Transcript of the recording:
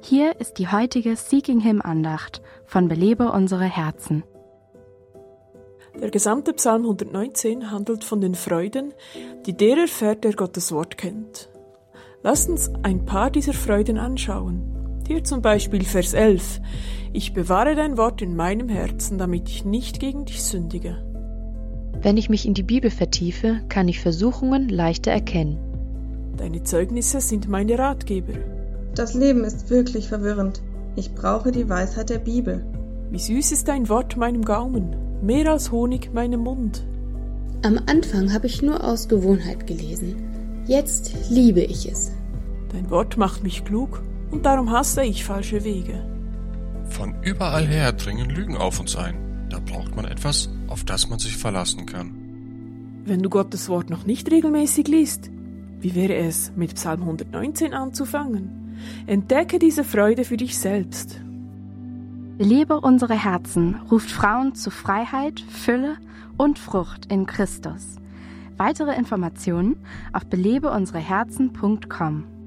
Hier ist die heutige Seeking Him Andacht von Belebe unsere Herzen. Der gesamte Psalm 119 handelt von den Freuden, die der erfährt, der Gottes Wort kennt. Lasst uns ein paar dieser Freuden anschauen. Hier zum Beispiel Vers 11. Ich bewahre dein Wort in meinem Herzen, damit ich nicht gegen dich sündige. Wenn ich mich in die Bibel vertiefe, kann ich Versuchungen leichter erkennen. Deine Zeugnisse sind meine Ratgeber. Das Leben ist wirklich verwirrend. Ich brauche die Weisheit der Bibel. Wie süß ist dein Wort meinem Gaumen, mehr als Honig meinem Mund. Am Anfang habe ich nur aus Gewohnheit gelesen. Jetzt liebe ich es. Dein Wort macht mich klug und darum hasse ich falsche Wege. Von überall her dringen Lügen auf uns ein. Da braucht man etwas, auf das man sich verlassen kann. Wenn du Gottes Wort noch nicht regelmäßig liest, wie wäre es, mit Psalm 119 anzufangen? Entdecke diese Freude für dich selbst. Belebe unsere Herzen ruft Frauen zu Freiheit, Fülle und Frucht in Christus. Weitere Informationen auf belebeunsereherzen.com.